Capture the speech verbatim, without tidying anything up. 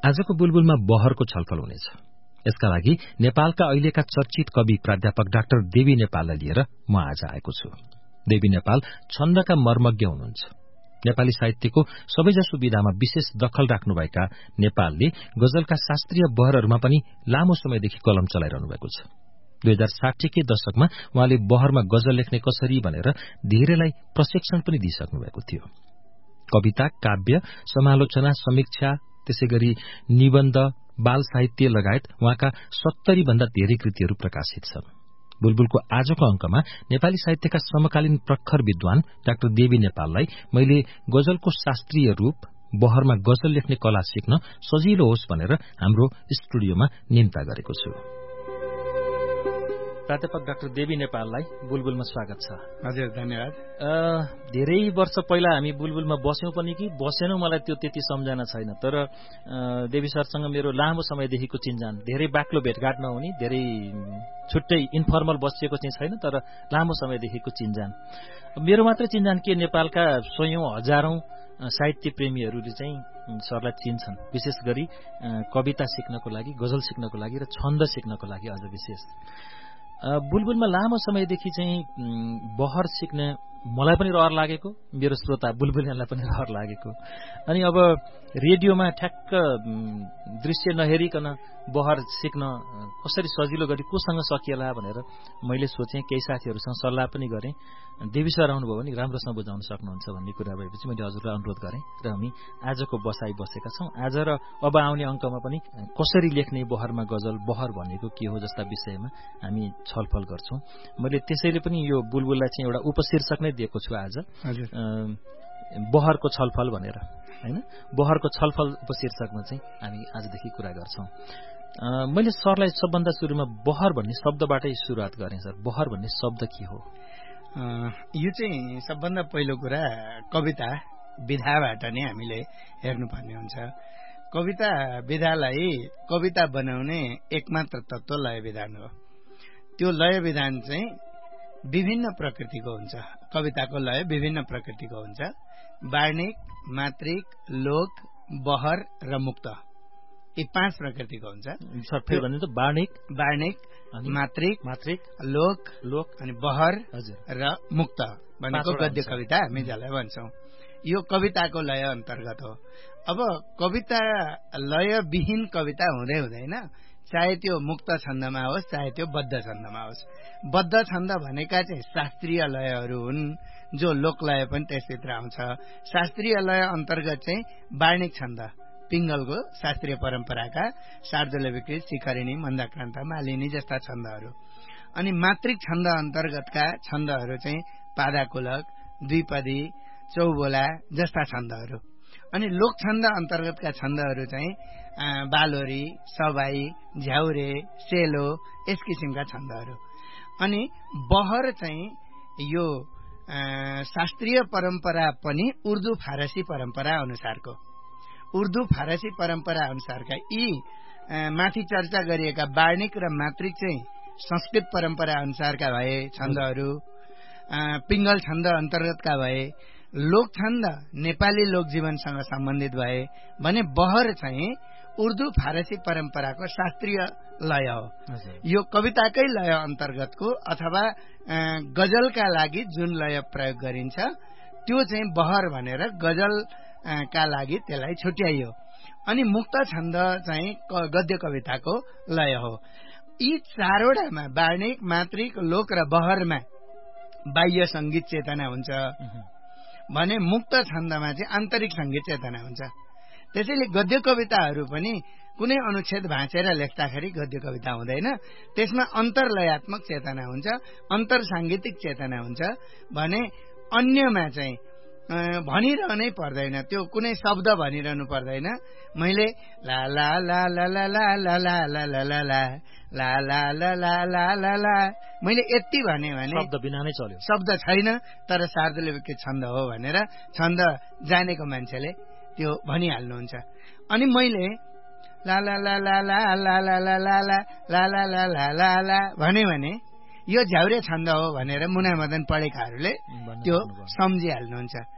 आजको बुलबुलमा बहरको छलफल हुनेछ। यसका लागि नेपालका अहिलेका चर्चित कवि प्राध्यापक डाक्टर देवी नेपाललाई लिएर म आज आएको छु। देवी नेपाल छन्दका मर्मज्ञ हुनुहुन्छ। नेपाली साहित्यको सबैजसो विधामा विशेष दखल राख्नुभएका नेपालले गजलका शास्त्रीय बहरहरूमा पनि लामो समयदेखि कलम चलाइरहनु भएको छ। दुई हजार साठी के दशकमा उहाँले बहरमा गजल लेख्ने कसरी भनेर धेरैलाई प्रशिक्षण पनि दिइसक्नु भएको थियो। कविता, काव्य, समालोचना, समीक्षा, त्यसैगरी निबन्ध, बाल साहित्य लगायत उहाँका सत्तरी भन्दा धेरै कृतिहरू प्रकाशित छन्। बुलबुलको आजको अंकमा नेपाली साहित्यका समकालीन प्रखर विद्वान डाक्टर देवी नेपाललाई मैले गजलको शास्त्रीय रूप, बहरमा गजल लेख्ने कला सिक्न सजिलो होस् भनेर हाम्रो स्टुडियोमा निम्ता गरेको छु। प्राध्यापक डाक्टर देवी नेपाललाई बुलबुलमा स्वागत छ। हजुर, धन्यवाद। धेरै वर्ष पहिला हामी बुलबुलमा बस्यौं पनि कि बसेनौं मलाई त्यो त्यति सम्झना छैन, तर देवी सरसँग मेरो लामो समयदेखिको चिन्जान, धेरै बाक्लो भेटघाट नहुने, धेरै छुट्टै इन्फर्मल बसिएको चाहिँ छैन, तर लामो समयदेखिको चिन्जान। मेरो मात्रै चिन्जान के, नेपालका सयौं हजारौं साहित्य प्रेमीहरूले चाहिँ सरलाई चिन्छन्, विशेष गरी कविता सिक्नको लागि, गजल सिक्नको लागि र छन्द सिक्नको लागि अझ विशेष। बुलबुलमा लामो समयदेखि चाहिँ बहर सिक्ने मलाई पनि रहर लागेको, मेरो श्रोता बुलबुललाई पनि रहर लागेको। अनि अब रेडियोमा ठ्याक्क दृश्य नहेरिकन बहर सिक्न कसरी सजिलो गरी कोसँग सकिएला भनेर मैले सोचेँ, केही साथीहरूसँग सल्लाह पनि गरेँ। देवी सर आउनुभयो भने राम्रोसँग बुझाउन सक्नुहुन्छ भन्ने कुरा भएपछि मैले हजुरलाई अनुरोध गरेँ र हामी आजको बसाइ बसेका छौँ। आज र अब आउने अङ्कमा पनि कसरी लेख्ने बहरमा गजल, बहर भनेको के हो जस्ता विषयमा हामी छलफल गर्छौँ। मैले त्यसैले पनि यो बुलबुललाई चाहिँ एउटा उपशीर्षक नै दिएको छु आज, बहरको छलफल भनेर, हैन? बहरको छलफल उपशीर्षकमा चाहिँ हामी आजदेखि कुरा गर्छौँ। मैले सरलाई सबभन्दा सुरुमा बहर भन्ने शब्दबाटै सुरुवात गरेँ। सर, बहर भन्ने शब्द के हो? यो चाहिँ सबभन्दा पहिलो कुरा कविता विधाबाट नै हामीले हेर्नुपर्ने हुन्छ। कविता विधालाई कविता बनाउने एकमात्र तत्त्व लय विधान हो। त्यो लय विधान चाहिँ विभिन्न प्रकृतिको हुन्छ। कविताको लय विभिन्न प्रकृतिको हुन्छ। वार्णिक, मात्रिक, लोक, बहर र मुक्त, यी पाँच प्रकृतिको हुन्छ। फेरि भन्नु त, वार्णिक, वार्णिक, मात्रिक, मात्रिक, लोक, लोक अनि बहर हजुर र मुक्त भनेको गद्य कविता हामी जसलाई भन्छौँ। यो कविताको लय अन्तर्गत हो। अब कविता लयविहीन कविता हुँदै हुँदैन, चाहे त्यो मुक्त छन्दमा होस्, चाहे त्यो बद्ध छन्दमा होस्। बद्ध छन्द भनेका चाहिँ शास्त्रीय लयहरू हुन्, जो लोकलय पनि त्यसभित्र आउँछ। शास्त्रीय लय अन्तर्गत चाहिँ वार्णिक छन्द, पिङ्गलको शास्त्रीय परम्पराका शार्दूल विकृत, शिखरिणी, मन्दाक्रान्त, मालिनी जस्ता छन्दहरू। अनि मात्रिक छन्द अन्तर्गतका छन्दहरू चाहिँ पादाकुलक, द्विपदी, चौबोला जस्ता छन्दहरू। अनि लोक छन्द अन्तर्गतका छन्दहरू चाहिँ बालोरी, सबाई, झ्याउरे, सेलो, यस किसिमका छन्दहरू। अनि बहर चाहिँ यो शास्त्रीय परम्परा पनि उर्दू फारसी परम्परा अनुसारको, उर्दू फारसी परम्परा अनुसारका यी माथि चर्चा गरिएका वार्णिक र मात्रिक चाहिँ संस्कृत परम्परा अनुसारका भए छन्दहरू, पिङ्गल छन्द अन्तर्गतका भए, लोक छन्द नेपाली लोकजीवनसँग सम्बन्धित भए भने बहर चाहिँ उर्दू फारसी परम्पराको शास्त्रीय लय हो। यो कविताकै लय अन्तर्गतको अथवा गजलका लागि जुन लय प्रयोग गरिन्छ त्यो चाहिँ बहर भनेर गजलका लागि त्यसलाई छुट्याइयो। अनि मुक्त छन्द चाहिँ गद्य कविताको लय हो। यी चारवटामा वार्णिक, मात्रिक, लोक र बहरमा बाह्य संगीत चेतना हुन्छ भने मुक्त छन्दमा चाहिँ आन्तरिक संगीत चेतना हुन्छ। त्यसैले गद्य कविताहरू पनि कुनै अनुच्छेद भाँचेर लेख्दाखेरि गद्य कविता हुँदैन, त्यसमा अन्तर्लयात्मक चेतना हुन्छ, अन्तर सांगीतिक चेतना हुन्छ। भने अन्यमा चाहिँ भनिरहनै पर्दैन, त्यो कुनै शब्द भनिरहनु पर्दैन। मैले ला ला ला ला ला ला ला ला ला ला ला ला ला ला ला ला ला ला ला मैले यति भने भने शब्द बिना नै चल्यो, शब्द छैन, तर शार्दूल विकृत छन्द हो भनेर छन्द जानेको मान्छेले त्यो भनिहाल्नुहुन्छ। अनि मैले ला ला ला ला ला ला ला ला ला ला ला ला ला ला ला ला भने भने यो झ्याउरे छन्द हो भनेर मुना मदन पढेकाहरूले त्यो सम्झिहाल्नुहुन्छ।